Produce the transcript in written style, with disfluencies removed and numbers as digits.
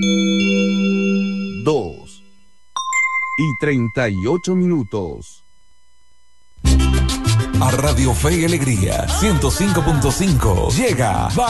2:38. A Radio Fe y Alegría 105.5 llega